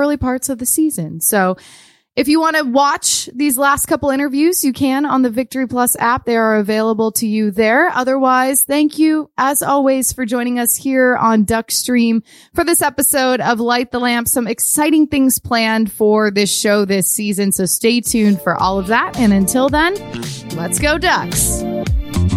early parts of the season. So if you want to watch these last couple interviews, you can on the Victory Plus app. They are available to you there. Otherwise, thank you, as always, for joining us here on Duckstream for this episode of Light the Lamp. Some exciting things planned for this show this season, so stay tuned for all of that. And until then, let's go Ducks.